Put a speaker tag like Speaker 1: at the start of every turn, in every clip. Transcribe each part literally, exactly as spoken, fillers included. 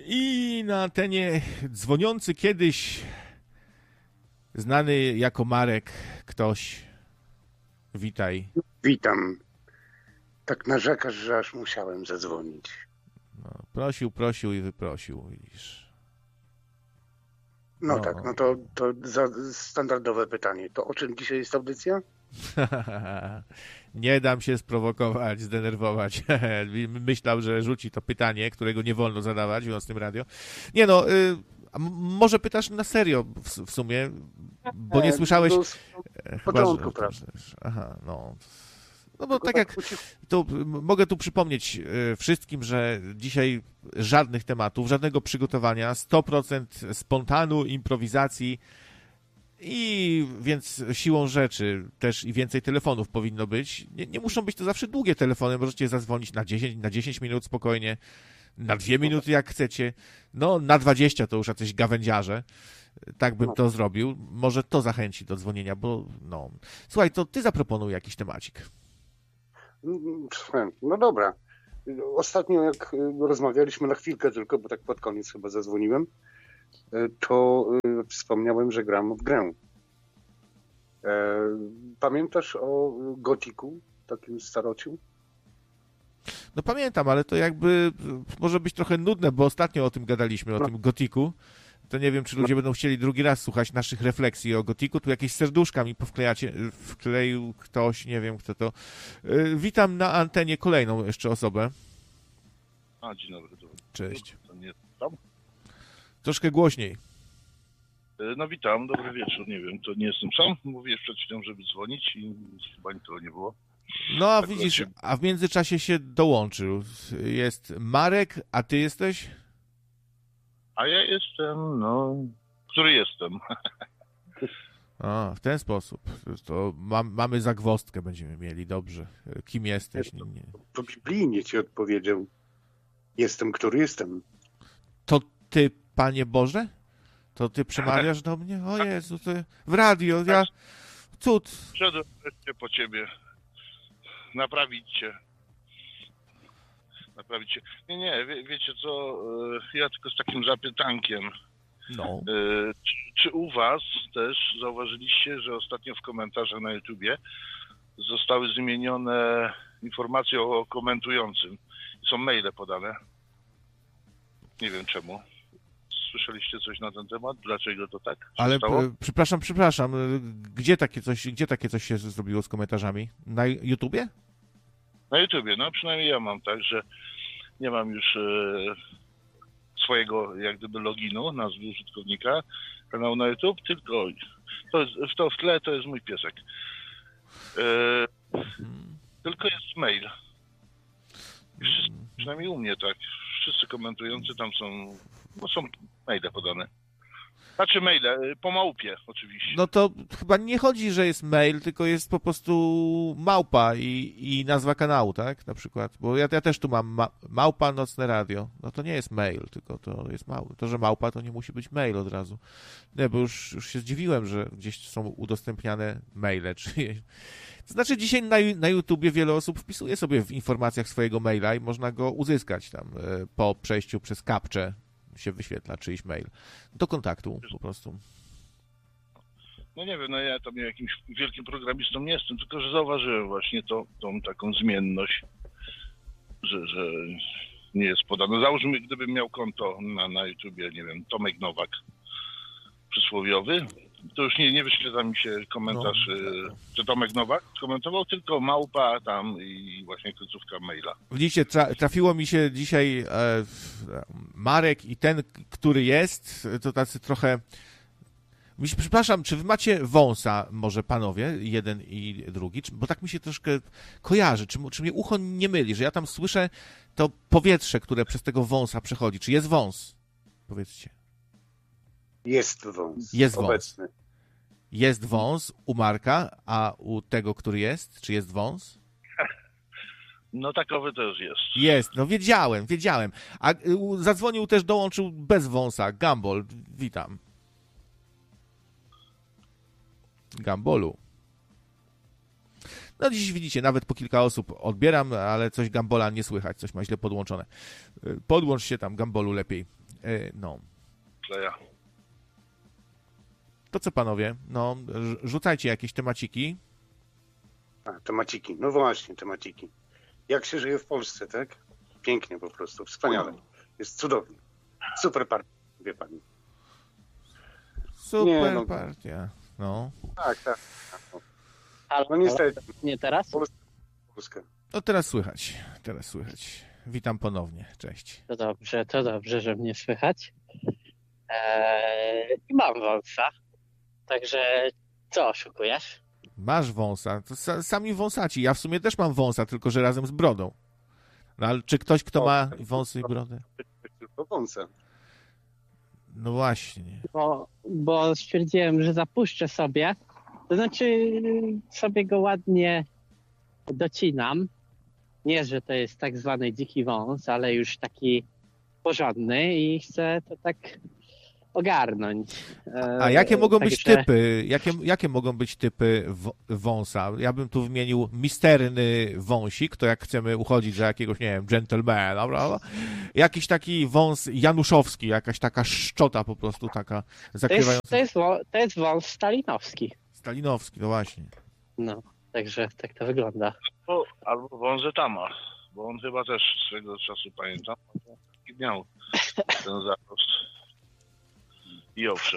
Speaker 1: I na antenie dzwoniący kiedyś znany jako Marek ktoś. Witaj.
Speaker 2: Witam. Tak narzekasz, że aż musiałem zadzwonić.
Speaker 1: No, prosił, prosił i wyprosił, widzisz.
Speaker 2: No,
Speaker 1: No.
Speaker 2: tak, no to, to za standardowe pytanie. To o czym dzisiaj jest audycja?
Speaker 1: Nie dam się sprowokować, zdenerwować. Myślał, że rzuci to pytanie, którego nie wolno zadawać w tym radio. Nie no, y, a może pytasz na serio w, w sumie, bo nie słyszałeś...
Speaker 2: W początku, prawda.
Speaker 1: Aha, no... No bo tak jak, to mogę tu przypomnieć y, wszystkim, że dzisiaj żadnych tematów, żadnego przygotowania, sto procent spontanu, improwizacji i więc siłą rzeczy też i więcej telefonów powinno być. Nie, nie muszą być to zawsze długie telefony, możecie zadzwonić na dziesięć, na dziesięć minut spokojnie, na dwie minuty jak chcecie, no na dwadzieścia to już jacyś gawędziarze. Tak bym to zrobił. Może to zachęci do dzwonienia, bo no... Słuchaj, to ty zaproponuj jakiś temacik.
Speaker 2: No dobra. Ostatnio jak rozmawialiśmy na chwilkę tylko, bo tak pod koniec chyba zadzwoniłem, to wspomniałem, że gram w grę. Pamiętasz o Gotiku, takim starociu?
Speaker 1: No pamiętam, ale to jakby może być trochę nudne, bo ostatnio o tym gadaliśmy, o
Speaker 2: no.
Speaker 1: tym Gotiku. To nie wiem, czy ludzie no. będą chcieli drugi raz słuchać naszych refleksji o Gotiku. Tu jakieś serduszka mi powklejacie, wkleił ktoś, nie wiem kto to. Witam na antenie kolejną jeszcze osobę.
Speaker 3: A, dzień dobry. To,
Speaker 1: Cześć.
Speaker 3: To nie tam?
Speaker 1: Troszkę głośniej.
Speaker 3: No witam, dobry wieczór, nie wiem, to nie jestem sam. Mówiłeś przed chwilą, żeby dzwonić i chyba nikogo nie było.
Speaker 1: No a
Speaker 3: tak
Speaker 1: widzisz,
Speaker 3: się...
Speaker 1: a w międzyczasie się dołączył. Jest Marek, a ty jesteś?
Speaker 3: A ja jestem, no, który jestem.
Speaker 1: A, w ten sposób. To ma, mamy zagwozdkę będziemy mieli, dobrze. Kim jesteś? Nie, nie.
Speaker 2: To biblijnie ci odpowiedział. Jestem, który jestem.
Speaker 1: To ty, Panie Boże? To ty przemawiasz do mnie? O Jezu, ty w radio, ja... Cud.
Speaker 3: Przyszedłem po ciebie. Naprawić cię. Naprawić cię. Nie, nie, wie, wiecie co, ja tylko z takim zapytankiem.
Speaker 1: No.
Speaker 3: Czy, czy u was też zauważyliście, że ostatnio w komentarzach na YouTubie zostały zmienione informacje o komentującym? Są maile podane. Nie wiem czemu. Słyszeliście coś na ten temat? Dlaczego to tak się
Speaker 1: Ale
Speaker 3: stało?
Speaker 1: p- przepraszam, przepraszam. Gdzie takie coś, gdzie takie coś się zrobiło z komentarzami? Na YouTubie?
Speaker 3: Na YouTubie, no przynajmniej ja mam tak, że nie mam już e, swojego jak gdyby loginu, nazwy użytkownika kanału na YouTube, tylko to jest, w to w tle to jest mój piesek. E, hmm. Tylko jest mail. Wszyscy, przynajmniej u mnie tak. Wszyscy komentujący tam są, no są maile podane. Znaczy maile, po małpie oczywiście.
Speaker 1: No to chyba nie chodzi, że jest mail, tylko jest po prostu małpa i, i nazwa kanału, tak? Na przykład. Bo ja, ja też tu mam ma, małpa nocne radio. No to nie jest mail, tylko to jest mały. To, że małpa, to nie musi być mail od razu. Nie, bo już, już się zdziwiłem, że gdzieś są udostępniane maile. Czy... To znaczy dzisiaj na, na YouTubie wiele osób wpisuje sobie w informacjach swojego maila i można go uzyskać tam po przejściu przez kapczę. Się wyświetla czyjś mail. Do kontaktu po prostu.
Speaker 3: No nie wiem, no ja tam jakimś wielkim programistą nie jestem, tylko że zauważyłem właśnie to, tą taką zmienność, że, że nie jest podane. Załóżmy, gdybym miał konto na, na YouTubie, nie wiem, Tomek Nowak przysłowiowy, to już nie, nie wyświetla mi się komentarz, no. Że Tomek Nowak komentował, tylko małpa tam i właśnie końcówka maila.
Speaker 1: Widzicie, tra- trafiło mi się dzisiaj e, Marek i ten, który jest, to tacy trochę... Przepraszam, czy wy macie wąsa, może panowie, jeden i drugi? Bo tak mi się troszkę kojarzy, czy, czy mnie ucho nie myli, że ja tam słyszę to powietrze, które przez tego wąsa przechodzi. Czy jest wąs? Powiedzcie.
Speaker 2: Jest wąs.
Speaker 1: Jest
Speaker 2: obecny.
Speaker 1: Wąs. Jest wąs u Marka, a u tego, który jest, czy jest wąs?
Speaker 3: No takowy też jest.
Speaker 1: Jest, no wiedziałem, wiedziałem. A zadzwonił też, dołączył bez wąsa, Gumball. Witam. Gumbolu. No dziś widzicie, nawet po kilka osób odbieram, ale coś Gumbola nie słychać, coś ma źle podłączone. Podłącz się tam, Gumbolu, lepiej. No.
Speaker 3: Kleja.
Speaker 1: To co panowie? No, rzucajcie jakieś temaciki.
Speaker 2: A, temaciki. No właśnie, temaciki. Jak się żyje w Polsce, tak? Pięknie po prostu, wspaniale. Jest cudownie. Super partia, wie pani.
Speaker 1: Super nie, no, partia. No.
Speaker 2: Tak, tak. No,
Speaker 4: halo,
Speaker 2: no niestety.
Speaker 4: Halo? Nie teraz?
Speaker 2: Polskę.
Speaker 1: No teraz słychać. Teraz słychać. Witam ponownie. Cześć.
Speaker 4: To dobrze, to dobrze, że mnie słychać. Eee, I mam wąsa. Także co oszukujesz?
Speaker 1: Masz wąsa. To sami wąsaci. Ja w sumie też mam wąsa, tylko że razem z brodą. No ale czy ktoś, kto ma wąsy i brodę?
Speaker 2: Tylko wąsa.
Speaker 1: No właśnie.
Speaker 4: Bo, bo stwierdziłem, że zapuszczę sobie. To znaczy sobie go ładnie docinam. Nie, że to jest tak zwany dziki wąs, ale już taki porządny i chcę to tak ogarnąć.
Speaker 1: A jakie mogą Także... być typy? Jakie, jakie mogą być typy w, wąsa? Ja bym tu wymienił misterny wąsik, to jak chcemy uchodzić za jakiegoś, nie wiem, gentlemana, prawda? Jakiś taki wąs januszowski, jakaś taka szczota po prostu taka zakrywająca.
Speaker 4: To jest, to jest, to jest wąs stalinowski.
Speaker 1: Stalinowski, no właśnie.
Speaker 4: No, także tak to wygląda.
Speaker 3: Albo, albo wązetama, bo on chyba też swego czasu, pamiętam, i miał ten zarost. I owszem.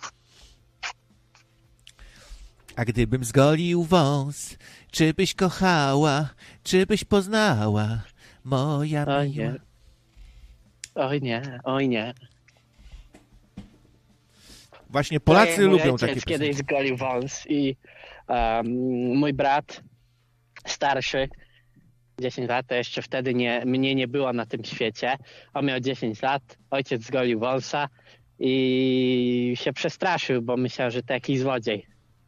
Speaker 1: A gdybym zgolił wąs, czy byś kochała, czy byś poznała, moja
Speaker 4: Oj
Speaker 1: miła?
Speaker 4: nie. Oj nie, oj nie.
Speaker 1: Właśnie Polacy
Speaker 4: Ojej,
Speaker 1: lubią
Speaker 4: mój
Speaker 1: takie
Speaker 4: ojciec kiedyś
Speaker 1: piosenki.
Speaker 4: zgolił wąs i um, mój brat starszy, dziesięć lat, to jeszcze wtedy nie, mnie nie było na tym świecie. On miał dziesięć lat, ojciec zgolił wąsa i się przestraszył, bo myślał, że to jakiś złodziej.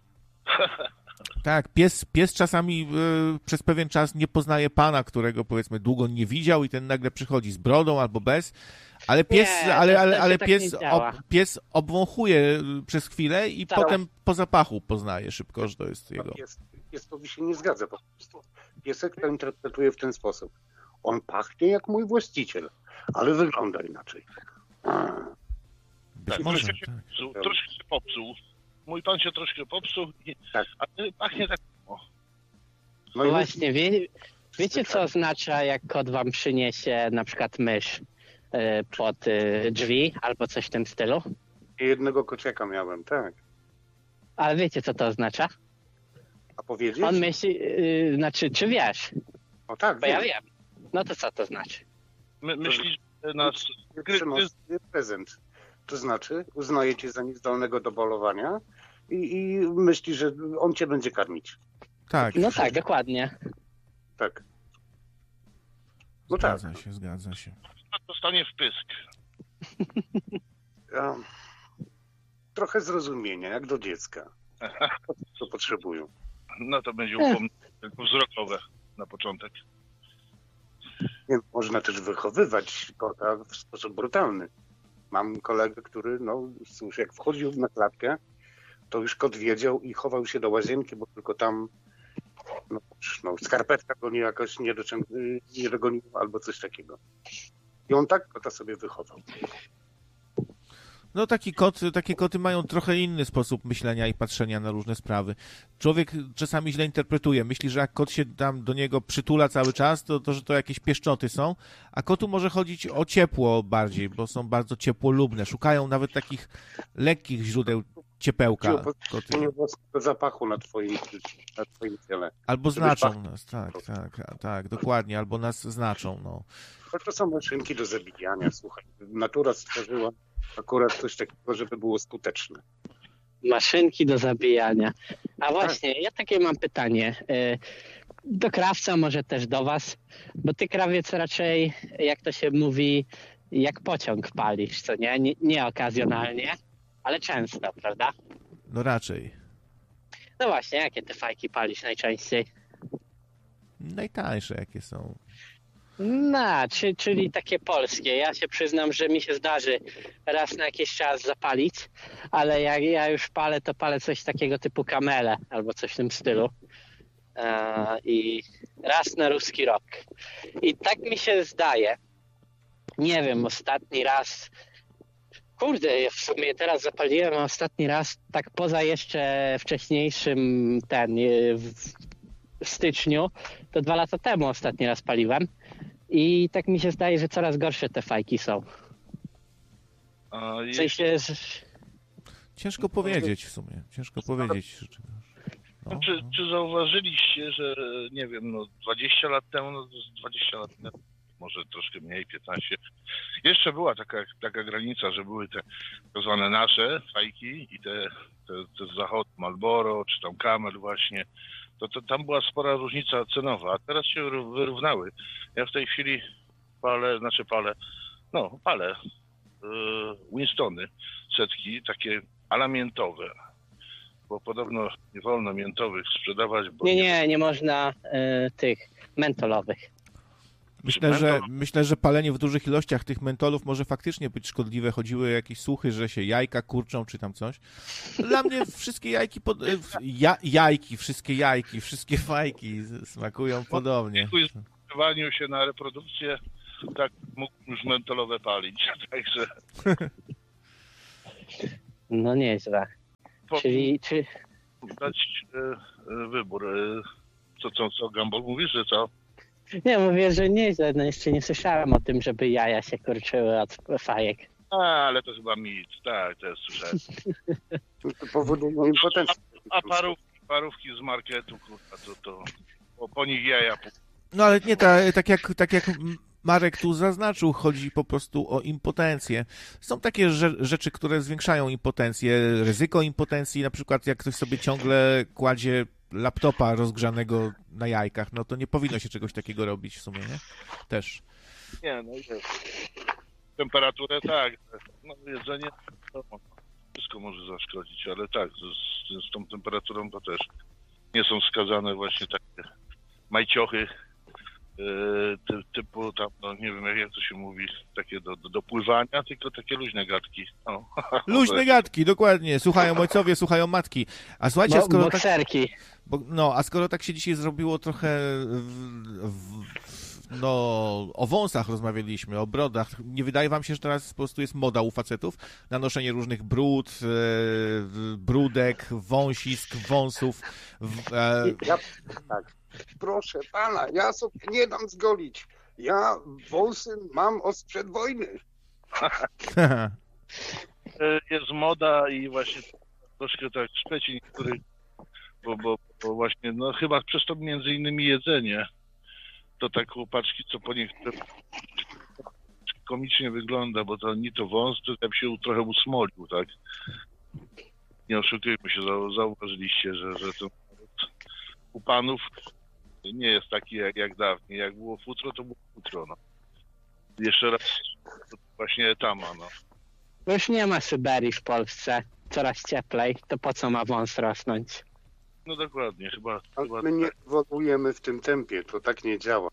Speaker 1: Tak, pies, pies czasami y, przez pewien czas nie poznaje pana, którego powiedzmy długo nie widział i ten nagle przychodzi z brodą albo bez, ale pies,
Speaker 4: Nie,
Speaker 1: ale,
Speaker 4: to-
Speaker 1: ale,
Speaker 4: to
Speaker 1: ale
Speaker 4: się tak
Speaker 1: pies,
Speaker 4: nie działa.
Speaker 1: ob, pies obwąchuje y, przez chwilę i
Speaker 4: Tak.
Speaker 1: potem po zapachu poznaje szybko, że to jest jego.
Speaker 2: Pies, pieskowi się nie zgadza po prostu. Piesek to interpretuje w ten sposób. On pachnie jak mój właściciel, ale wygląda inaczej. A,
Speaker 1: Być
Speaker 3: Tak,
Speaker 1: może,
Speaker 3: troszkę,
Speaker 1: tak.
Speaker 3: popsuł, troszkę się popsuł. Mój pan się troszkę popsuł, i-
Speaker 2: Tak.
Speaker 3: ale pachnie tak samo.
Speaker 2: no i
Speaker 4: Właśnie, wie, wiecie co oznacza, jak kot wam przyniesie na przykład mysz y, pod y, drzwi albo coś w tym stylu?
Speaker 2: jednego kociaka miałem, tak.
Speaker 4: Ale wiecie co to oznacza?
Speaker 2: A powiedzieć?
Speaker 4: On myśli, y, znaczy czy wiesz?
Speaker 2: No tak,
Speaker 4: Bo ja
Speaker 2: wiem.
Speaker 4: wiem. No to co to znaczy?
Speaker 3: My, myślisz, że nas gry,
Speaker 2: Przynosi prezent. To znaczy, uznaje cię za niezdolnego do bolowania i, i myśli, że on cię będzie karmić.
Speaker 1: Tak,
Speaker 4: No tak, dokładnie.
Speaker 2: Tak. No tak.
Speaker 1: zgadza się, zgadza się.
Speaker 3: dostanie w pysk.
Speaker 2: Ja, trochę zrozumienia, jak do dziecka. To potrzebują.
Speaker 3: No to będzie upomnienie tylko wzrokowe na początek.
Speaker 2: Nie, można też wychowywać kota w sposób brutalny. Mam kolegę, który, no cóż, jak wchodził na klatkę, to już kot wiedział i chował się do łazienki, bo tylko tam no, no, skarpetka go nie jakoś nie, dociąg- nie dogoniła albo coś takiego. I on tak kota sobie wychował.
Speaker 1: No taki kot, takie koty mają trochę inny sposób myślenia i patrzenia na różne sprawy. Człowiek czasami źle interpretuje. Myśli, że jak kot się tam do niego przytula cały czas, to, to że to jakieś pieszczoty są, a kotu może chodzić o ciepło bardziej, bo są bardzo ciepłolubne. Szukają nawet takich lekkich źródeł ciepełka. Koty.
Speaker 2: Nie własnego zapachu na twoim, na twoim ciele.
Speaker 1: Albo
Speaker 2: Żeby
Speaker 1: znaczą
Speaker 2: pach-
Speaker 1: nas, tak, tak, tak, dokładnie, albo nas znaczą, no.
Speaker 2: Ale to są maszynki do zabijania, słuchaj. Natura stworzyła akurat coś takiego, żeby było skuteczne.
Speaker 4: Maszynki do zabijania. A właśnie, ja takie mam pytanie. y, Do krawca, może też do was, bo ty krawiec raczej, jak to się mówi, jak pociąg palisz, co nie? Nie, nie okazjonalnie, ale często, prawda?
Speaker 1: No raczej.
Speaker 4: No właśnie, jakie te fajki palisz najczęściej?
Speaker 1: Najtańsze jakie są.
Speaker 4: No, czy, czyli takie polskie. Ja się przyznam, że mi się zdarzy raz na jakiś czas zapalić, ale jak ja już palę, to palę coś takiego typu kamele albo coś w tym stylu. E, I raz na ruski rok. I tak mi się zdaje. Nie wiem, ostatni raz Kurde, ja w sumie teraz zapaliłem ostatni raz, tak poza jeszcze wcześniejszym, ten, w, w styczniu, to dwa lata temu ostatni raz paliłem i tak mi się zdaje, że coraz gorsze te fajki są.
Speaker 3: A
Speaker 4: W
Speaker 3: jeśli...
Speaker 4: sensie, że...
Speaker 1: Ciężko powiedzieć w sumie, ciężko powiedzieć. No,
Speaker 3: Czy,
Speaker 1: no.
Speaker 3: czy zauważyliście, że nie wiem, no dwadzieścia lat temu, no to jest dwadzieścia lat temu, może troszkę mniej, piętnaście, jeszcze była taka, taka granica, że były te tak zwane nasze fajki i te, te, te z zachodu, Marlboro, czy tam Camel właśnie, to, to tam była spora różnica cenowa, a teraz się wyrównały. Ja w tej chwili palę, znaczy palę, no palę yy, Winstony, setki, takie alamientowe, bo podobno nie wolno miętowych sprzedawać. Bo
Speaker 4: Nie, nie, nie można y, tych mentolowych.
Speaker 1: Myślę, że, myślę, że palenie w dużych ilościach tych mentolów może faktycznie być szkodliwe. Chodziły jakieś słuchy, że się jajka kurczą, czy tam coś. Dla mnie wszystkie jajki, pod... ja, jajki, wszystkie jajki, wszystkie fajki smakują podobnie.
Speaker 3: W zdecydowaniu się na reprodukcję, tak mógłbym już mentolowe palić, także...
Speaker 4: No nieźle. Czyli, czy...
Speaker 3: Dać e, wybór. E, co, co, co Gumball mówisz, że co?
Speaker 4: Nie, mówię, że nieźle. No jeszcze nie słyszałem o tym, żeby jaja się kurczyły od fajek.
Speaker 3: A, ale to chyba mit. Tak, to jest słyszałem.
Speaker 2: To powodują impotencję.
Speaker 3: A, a parówki, parówki z marketu, kurwa, to, to po, po nich jaja.
Speaker 1: No ale nie, ta, tak, jak, tak jak Marek tu zaznaczył, chodzi po prostu o impotencję. Są takie rzeczy, które zwiększają impotencję, ryzyko impotencji, na przykład jak ktoś sobie ciągle kładzie laptopa rozgrzanego na jajkach, no to nie powinno się czegoś takiego robić w sumie, nie? Też.
Speaker 3: Nie, no jest. Temperaturę tak, no jedzenie to wszystko może zaszkodzić, ale tak, z, z tą temperaturą to też nie są skazane właśnie takie majciochy ty, typu tam, no nie wiem jak, jak to się mówi, takie do, do, do pływania, tylko takie luźne gadki. No.
Speaker 1: Luźne gadki, dokładnie. Słuchają ojcowie, słuchają matki. A słuchajcie,
Speaker 4: Bo,
Speaker 1: skoro
Speaker 4: bokserki.
Speaker 1: tak, bo, no, a skoro tak się dzisiaj zrobiło trochę w, w, no, o wąsach rozmawialiśmy, o brodach. Nie wydaje wam się, że teraz po prostu jest moda u facetów na noszenie różnych brud, e, brudek, wąsisk, wąsów. W, e...
Speaker 2: Ja, tak. Proszę pana, ja sobie nie dam zgolić. Ja wąsy mam od sprzed wojny.
Speaker 3: Jest moda i właśnie troszkę tak szpeci niektórych, bo, bo, bo właśnie, no chyba przez to między innymi jedzenie, to tak łopaczki, co po niektórych komicznie wygląda, bo to nie to wąs, to tam się trochę usmolił, tak? Nie oszukujmy się, zauważyliście, że, że to u panów nie jest taki jak, jak dawniej. Jak było futro, to było futro, no. Jeszcze raz, to właśnie tama, no.
Speaker 4: No już nie ma Syberii w Polsce, coraz cieplej, to po co ma wąs rosnąć?
Speaker 3: No dokładnie, chyba...
Speaker 2: Ale
Speaker 3: chyba
Speaker 2: my nie
Speaker 3: tak.
Speaker 2: ewoluujemy w tym tempie, to tak nie działa.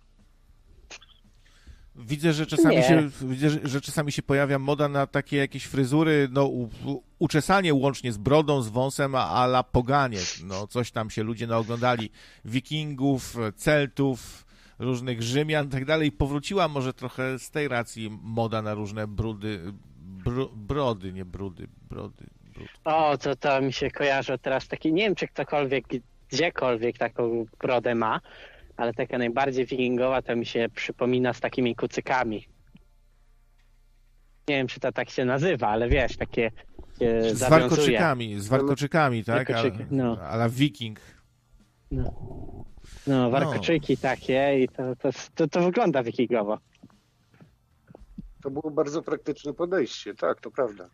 Speaker 1: Widzę, że czasami
Speaker 4: Nie.
Speaker 1: się, widzę, że- że czasami się pojawia moda na takie jakieś fryzury, no u, u, uczesanie łącznie z brodą, z wąsem, a a la poganie. No coś tam się ludzie naoglądali. Wikingów, Celtów, różnych Rzymian i tak dalej. Powróciła może trochę z tej racji moda na różne brudy, bro, brody, nie brudy, brody, brud.
Speaker 4: O, to to mi się kojarzy teraz taki, nie wiem czy ktokolwiek gdziekolwiek taką brodę ma, ale taka najbardziej wikingowa to mi się przypomina z takimi kucykami. Nie wiem czy to tak się nazywa, ale wiesz, takie się
Speaker 1: Z
Speaker 4: zawiązuje.
Speaker 1: warkoczykami, z warkoczykami, tak? A,
Speaker 4: Warkoczyki, no.
Speaker 1: a la wiking.
Speaker 4: No, no warkoczyki takie i to, to, to, to wygląda wikingowo.
Speaker 2: To było bardzo praktyczne podejście, tak, to prawda.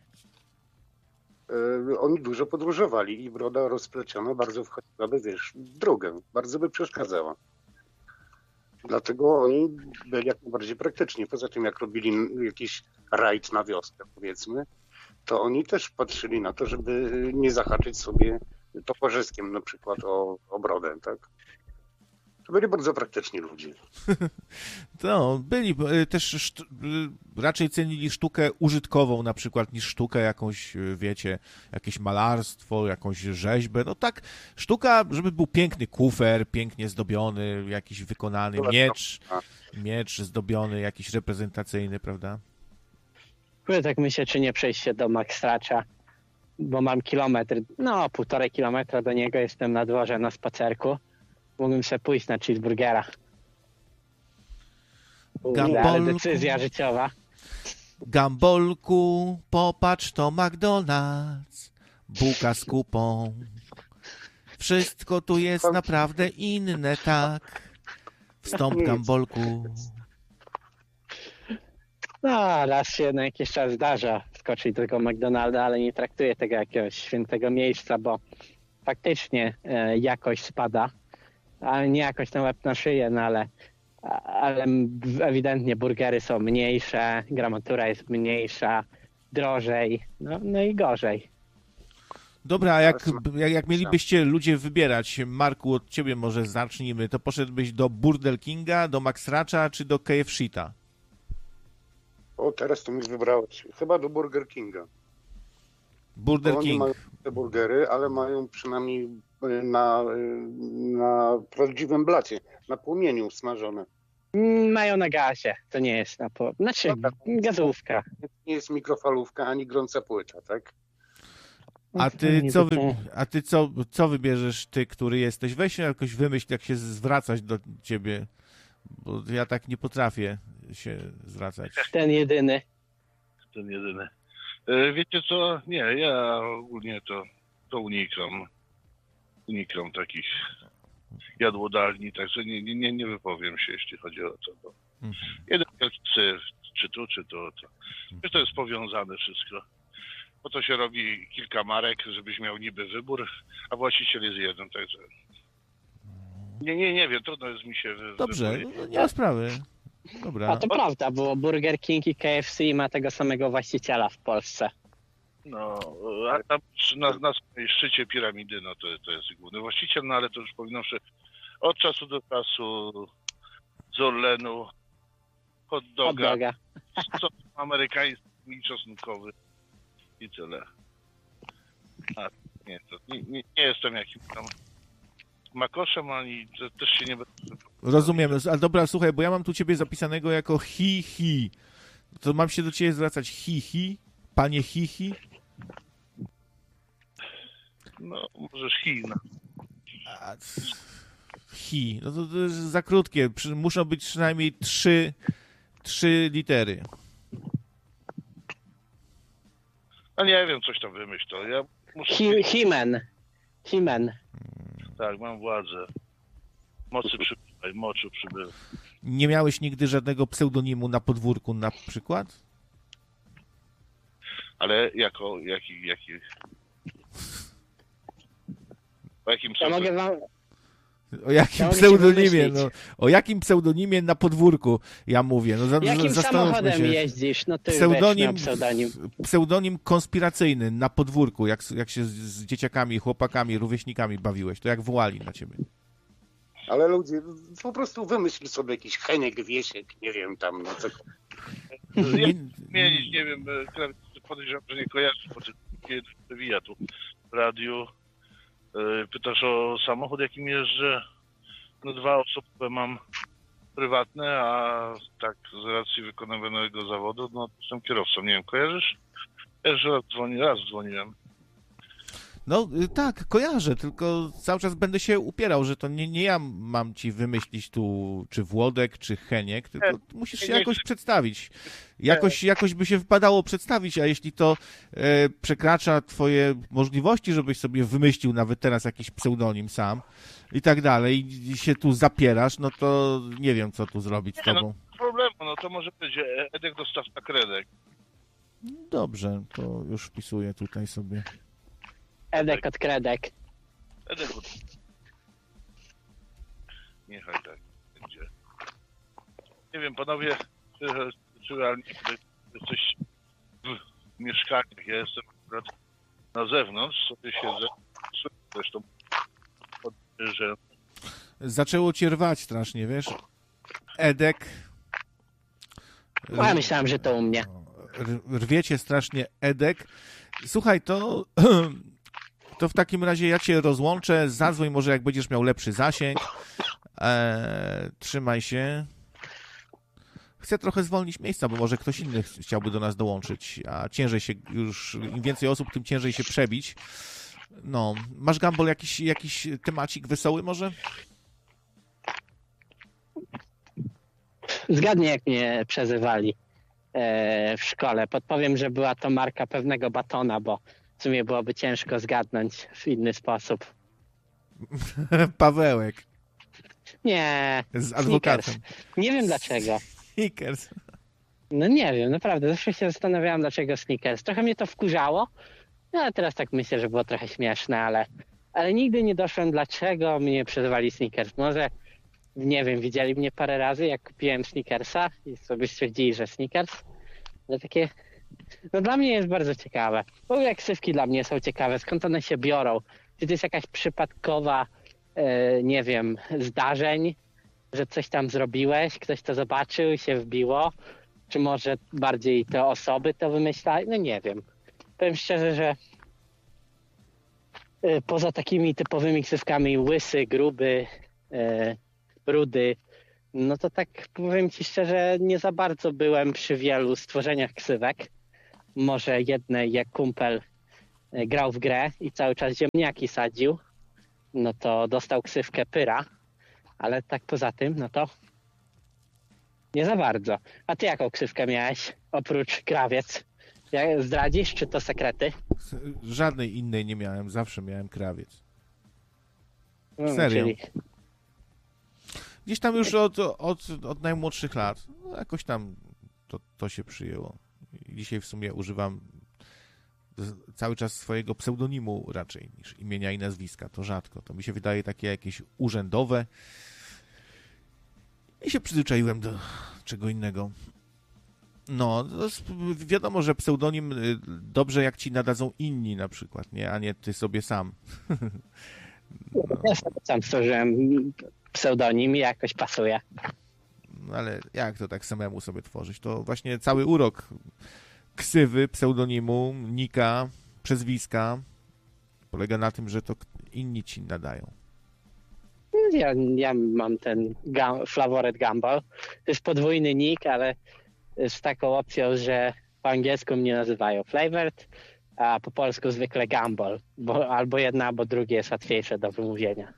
Speaker 2: Yy, oni dużo podróżowali i broda rozpleciona bardzo wchodziłaby, wiesz, w drogę, bardzo by przeszkadzała. Dlatego oni byli jak najbardziej praktyczni. Poza tym, jak robili jakiś rajd na wioskę, powiedzmy, to oni też patrzyli na to, żeby nie zahaczyć sobie towarzyskiem na przykład o, o brodę, tak? To byli bardzo praktyczni ludzie.
Speaker 1: No, byli y, też szt- y, raczej cenili sztukę użytkową na przykład niż sztukę jakąś, y, wiecie, jakieś malarstwo, jakąś rzeźbę. No tak, sztuka, żeby był piękny kufer, pięknie zdobiony, jakiś wykonany miecz, miecz zdobiony, jakiś reprezentacyjny, prawda?
Speaker 4: Kurde, tak myślę, czy nie przejść się do Maxstracza, bo mam kilometr, no półtorej kilometra do niego, jestem na dworze na spacerku. Mógłbym sobie pójść na cheeseburgera. Kurde, ale decyzja życiowa.
Speaker 1: Gambolku, popatrz, to McDonald's, bułka z kupą. Wszystko tu jest naprawdę inne, tak. Wstąp, Gambolku.
Speaker 4: No, raz się na jakiś czas zdarza wskoczyć do tego McDonalda, ale nie traktuję tego jakiegoś świętego miejsca, bo faktycznie e, jakość spada, ale nie jakoś na łeb na szyję, no ale, ale ewidentnie burgery są mniejsze, gramatura jest mniejsza, drożej, no, no i gorzej.
Speaker 1: Dobra, a jak, jak, jak mielibyście ludzie wybierać, Marku, od ciebie może zacznijmy, to poszedłbyś do Burger Kinga, do Maxstracza czy do K F C ta?
Speaker 2: O, teraz to mi wybrałeś. Chyba do Burger Kinga.
Speaker 1: Burger
Speaker 2: Oni
Speaker 1: King.
Speaker 2: mają te burgery, ale mają przynajmniej na, na prawdziwym blacie, na płomieniu smażone.
Speaker 4: Mają na gazie, to nie jest na po... Znaczy, gazówka.
Speaker 2: Nie jest mikrofalówka ani gorąca płyta, tak?
Speaker 1: A ty co, wy, a ty co, co wybierzesz, ty, który jesteś? Weź się jakoś wymyśl, jak się zwracać do ciebie, bo ja tak nie potrafię się zwracać.
Speaker 4: Ten jedyny.
Speaker 3: Ten jedyny. E, wiecie co? Nie, ja ogólnie to, to unikam. Unikam takich jadłodalni, także nie, nie, nie wypowiem się, jeśli chodzi o to. Bo mhm. Jeden wielki syf, czy tu, czy tu, to. Wiesz, to jest powiązane wszystko. Po to się robi kilka marek, żebyś miał niby wybór, a właściciel jest jeden, także... Nie, nie, nie wiem, trudno jest mi się...
Speaker 1: Dobrze, no nie ma sprawy. Dobra.
Speaker 4: A to prawda, bo Burger King i K F C ma tego samego właściciela w Polsce.
Speaker 3: No, a tam na, na szczycie piramidy, no to, to jest główny właściciel, no ale to już powinnowszy od czasu do czasu z Orlenu, hot doga,
Speaker 4: hot doga.
Speaker 3: sos amerykański i czosnkowy i tyle. A, nie, to nie, nie, nie jestem jakimś tam makoszem, ani też się nie będę...
Speaker 1: Rozumiem, ale dobra, słuchaj, bo ja mam tu ciebie zapisanego jako hi-hi. To mam się do ciebie zwracać hi-hi? Panie hi-hi?
Speaker 3: No, możesz hi, no.
Speaker 1: A, hi, no to, to jest za krótkie. Przy, muszą być przynajmniej trzy, trzy litery.
Speaker 3: No nie wiem, coś tam wymyśl to. Ja muszę...
Speaker 4: Hi, Himen. Himen.
Speaker 3: Tak, mam władzę. Mocy przybywa, moczu przybywa.
Speaker 1: Nie miałeś nigdy żadnego pseudonimu na podwórku na przykład?
Speaker 3: Ale jako, jaki, jaki... O jakim
Speaker 4: Ja mogę wam...
Speaker 1: O jakim
Speaker 4: ja
Speaker 1: pseudonimie, no, o jakim pseudonimie na podwórku ja mówię. No, za,
Speaker 4: jakim samochodem
Speaker 1: się.
Speaker 4: jeździsz? No ty
Speaker 1: pseudonim,
Speaker 4: wiesz, pseudonim.
Speaker 1: Pseudonim konspiracyjny na podwórku, jak, jak się z, z dzieciakami, chłopakami, rówieśnikami bawiłeś, to jak wołali na ciebie.
Speaker 2: Ale ludzie, po prostu wymyśl sobie jakiś Heniek, Wiesiek, nie wiem tam, no co.
Speaker 3: Ja zmienić, nie wiem, podejrzewam, że nie kojarzysz, bo kiedy wywija tu w radiu. Pytasz o samochód, jakim jeżdżę? No dwa osobowe mam prywatne, a tak z racji wykonywanego zawodu, no jestem kierowcą. Nie wiem, kojarzysz? Pierwszy raz, dzwoni, raz dzwoniłem.
Speaker 1: No tak, kojarzę, tylko cały czas będę się upierał, że to nie, nie ja mam ci wymyślić tu, czy Włodek, czy Heniek, tylko nie, musisz się nie, jakoś nie. przedstawić. Jakoś, jakoś by się wypadało przedstawić, a jeśli to e, przekracza twoje możliwości, żebyś sobie wymyślił nawet teraz jakiś pseudonim sam i tak dalej, i się tu zapierasz, no to nie wiem, co tu zrobić z tobą.
Speaker 3: No, problemu, no to może być Edek dostawca kredek.
Speaker 1: Dobrze, to już wpisuję tutaj sobie.
Speaker 4: Edek od kredek.
Speaker 3: Edek od... Niechaj tak będzie. Nie wiem, panowie, czy, czy realnie jesteś w mieszkaniach. Ja jestem akurat na zewnątrz, sobie siedzę. Zresztą, że...
Speaker 1: Zaczęło cię rwać strasznie, wiesz? Edek.
Speaker 4: No, ja myślałem, że to u mnie.
Speaker 1: Rwiecie strasznie, Edek. Słuchaj, to... To w takim razie ja cię rozłączę, zadzwoń może jak będziesz miał lepszy zasięg. Eee, trzymaj się. chcę trochę zwolnić miejsca, bo może ktoś inny chciałby do nas dołączyć, a ciężej się już, im więcej osób, tym ciężej się przebić. No, masz, Gumball, jakiś, jakiś temacik wesoły może?
Speaker 4: Zgadnij, jak mnie przezywali e, w szkole. Podpowiem, że była to marka pewnego batona, bo w sumie byłoby ciężko zgadnąć w inny sposób.
Speaker 1: Pawełek.
Speaker 4: Nie,
Speaker 1: Z adwokatem.
Speaker 4: Snickers. Nie wiem dlaczego.
Speaker 1: Snickers.
Speaker 4: No nie wiem, naprawdę. Zawsze się zastanawiałam, dlaczego Snickers. Trochę mnie to wkurzało, no ale teraz tak myślę, że było trochę śmieszne, ale, ale nigdy nie doszłem, dlaczego mnie przezywali Snickers. Może, nie wiem, widzieli mnie parę razy, jak kupiłem Snickersa i sobie stwierdzili, że Snickers. Ale takie... No dla mnie jest bardzo ciekawe. W ogóle ksywki dla mnie są ciekawe. Skąd one się biorą? Czy to jest jakaś przypadkowa, e, nie wiem, zdarzeń, że coś tam zrobiłeś, ktoś to zobaczył i się wbiło? Czy może bardziej te osoby to wymyślają? No nie wiem. Powiem szczerze, że e, poza takimi typowymi ksywkami łysy, gruby, e, rudy, no to tak powiem ci szczerze, nie za bardzo byłem przy wielu stworzeniach ksywek. Może jednej, jak kumpel grał w grę i cały czas ziemniaki sadził, no to dostał ksywkę Pyra, ale tak poza tym, no to nie za bardzo. A ty jaką ksywkę miałeś, oprócz krawiec? Jak zdradzisz, czy to sekrety?
Speaker 1: Żadnej innej nie miałem, zawsze miałem krawiec.
Speaker 4: No,
Speaker 1: Serio.
Speaker 4: czyli...
Speaker 1: Gdzieś tam już od, od, od najmłodszych lat, no jakoś tam to, to się przyjęło. I dzisiaj w sumie używam cały czas swojego pseudonimu raczej niż imienia i nazwiska. To rzadko. To mi się wydaje takie jakieś urzędowe. I się przyzwyczaiłem do czego innego. No, wiadomo, że pseudonim dobrze jak ci nadadzą inni na przykład, nie? A nie ty sobie sam.
Speaker 4: No. Ja sam stworzyłem pseudonim i jakoś pasuje.
Speaker 1: No ale jak to tak samemu sobie tworzyć? To właśnie cały urok ksywy, pseudonimu, nika, przezwiska polega na tym, że to inni ci nadają.
Speaker 4: Ja, ja mam ten gam, Flavored Gumball. To jest podwójny nick, ale z taką opcją, że po angielsku mnie nazywają Flavored, a po polsku zwykle Gumball. Bo albo jedna, albo drugie jest łatwiejsze do wymówienia.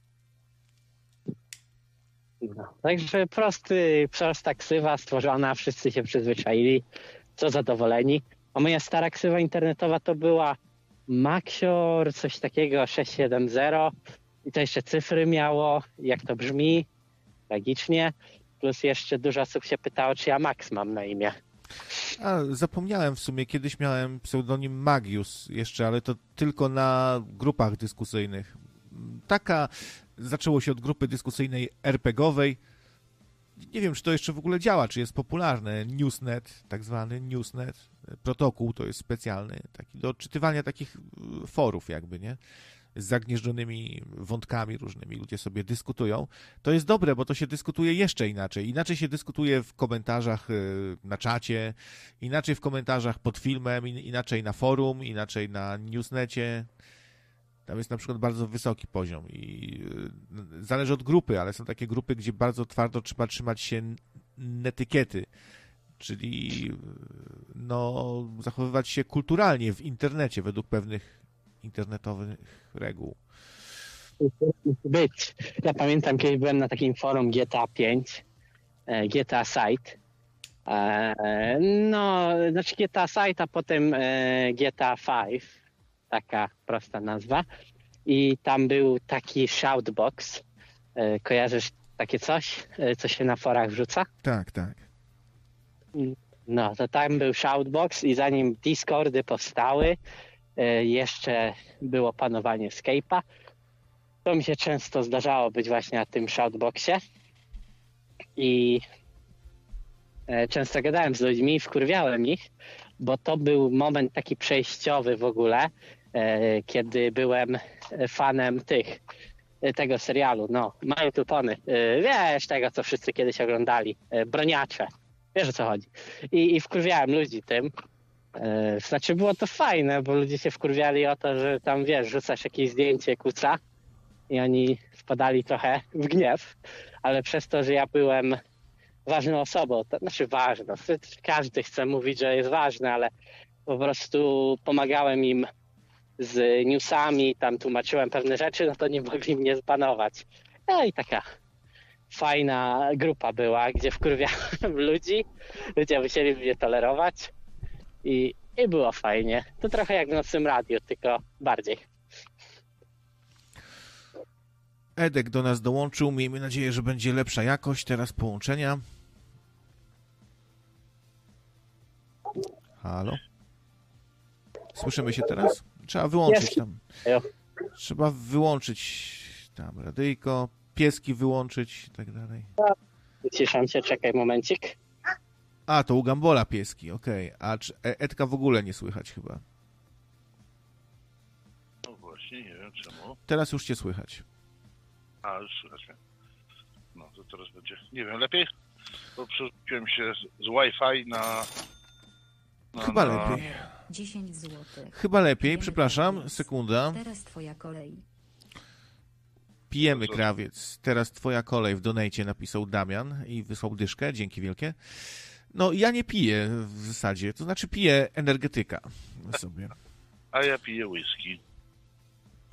Speaker 4: No, także prosty, prosta ksywa stworzona, wszyscy się przyzwyczaili, co zadowoleni. A moja stara ksywa internetowa to była Maxior, coś takiego sześć siedem zero i to jeszcze cyfry miało, jak to brzmi, tragicznie. Plus jeszcze dużo osób się pytało, czy ja Max mam na imię.
Speaker 1: A, zapomniałem w sumie, kiedyś miałem pseudonim Magius jeszcze, ale to tylko na grupach dyskusyjnych. Taka, zaczęło się od grupy dyskusyjnej er pe gie owej. Nie wiem, czy to jeszcze w ogóle działa, czy jest popularne. Newsnet, tak zwany Newsnet. Protokół to jest specjalny, taki do odczytywania takich forów jakby, nie? Z zagnieżdżonymi wątkami różnymi. Ludzie sobie dyskutują. To jest dobre, bo to się dyskutuje jeszcze inaczej. Inaczej się dyskutuje w komentarzach na czacie, inaczej w komentarzach pod filmem, inaczej na forum, inaczej na Newsnecie. Tam jest na przykład bardzo wysoki poziom i zależy od grupy, ale są takie grupy, gdzie bardzo twardo trzeba trzymać się netykiety, czyli no, zachowywać się kulturalnie w internecie według pewnych internetowych reguł.
Speaker 4: Być. Ja pamiętam, kiedyś byłem na takim forum G T A pięć, G T A Site. No, znaczy G T A Site, a potem G T A pięć. Taka prosta nazwa. I tam był taki shoutbox. Kojarzysz takie coś, co się na forach wrzuca?
Speaker 1: Tak, tak.
Speaker 4: No, to tam był shoutbox i zanim Discordy powstały, jeszcze było panowanie Skype'a. To mi się często zdarzało być właśnie na tym shoutboxie. I często gadałem z ludźmi, wkurwiałem ich, bo to był moment taki przejściowy w ogóle, kiedy byłem fanem tych, tego serialu, no, My Little Pony, wiesz, tego, co wszyscy kiedyś oglądali, Broniacze, wiesz o co chodzi. I, i wkurwiałem ludzi tym. Znaczy było to fajne, bo ludzie się wkurwiali o to, że tam, wiesz, rzucasz jakieś zdjęcie kuca i oni wpadali trochę w gniew, ale przez to, że ja byłem ważną osobą. To znaczy ważną. Każdy chce mówić, że jest ważny, ale po prostu pomagałem im z newsami, tam tłumaczyłem pewne rzeczy, no to nie mogli mnie zbanować. No i taka fajna grupa była, gdzie wkurwiałem ludzi, ludzie musieli mnie tolerować i, i było fajnie. To trochę jak w Nocnym Radiu, tylko bardziej.
Speaker 1: Edek do nas dołączył, miejmy nadzieję, że będzie lepsza jakość teraz połączenia. Halo? Słyszymy się teraz? Trzeba wyłączyć tam. Trzeba wyłączyć tam radyjko, pieski wyłączyć i tak dalej.
Speaker 4: Ciszam się, czekaj momencik.
Speaker 1: A, to u Gambola pieski, okej. Okay. A czy Edka w ogóle nie słychać chyba?
Speaker 3: No właśnie, nie wiem czemu.
Speaker 1: Teraz już cię słychać.
Speaker 3: A, już słychać mnie. No, to teraz będzie, nie wiem, lepiej? Bo przerzuciłem się z, z Wi-Fi na... na
Speaker 1: Chyba
Speaker 3: na...
Speaker 1: lepiej.
Speaker 5: dziesięć złotych.
Speaker 1: Chyba lepiej,
Speaker 5: Pijemy
Speaker 1: przepraszam,
Speaker 5: krawiec.
Speaker 1: sekunda.
Speaker 5: Teraz twoja kolej.
Speaker 1: Pijemy krawiec. Teraz twoja kolej w donajcie napisał Damian i wysłał dyszkę, dzięki wielkie. No ja nie piję w zasadzie, to znaczy piję energetyka sobie.
Speaker 3: A ja piję whisky.